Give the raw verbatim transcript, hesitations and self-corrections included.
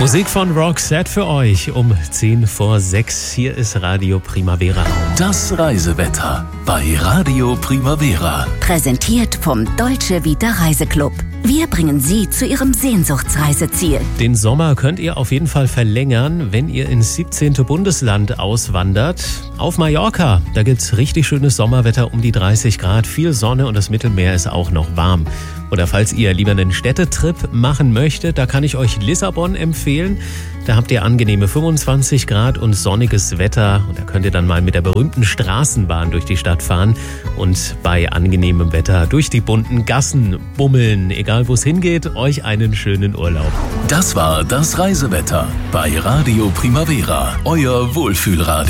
Musik von Roxette für euch um zehn vor sechs. Hier ist Radio Primavera. Das Reisewetter bei Radio Primavera. Präsentiert vom Dolce Vita Reiseclub. Wir bringen Sie zu Ihrem Sehnsuchtsreiseziel. Den Sommer könnt ihr auf jeden Fall verlängern, wenn ihr ins siebzehnte Bundesland auswandert. Auf Mallorca, da gibt's richtig schönes Sommerwetter um die dreißig Grad, viel Sonne und das Mittelmeer ist auch noch warm. Oder falls ihr lieber einen Städtetrip machen möchtet, da kann ich euch Lissabon empfehlen. Da habt ihr angenehme fünfundzwanzig Grad und sonniges Wetter. Und da könnt ihr dann mal mit der berühmten Straßenbahn durch die Stadt fahren und bei angenehmem Wetter durch die bunten Gassen bummeln. Egal wo es hingeht, euch einen schönen Urlaub. Das war das Reisewetter bei Radio Primavera, euer Wohlfühlradio.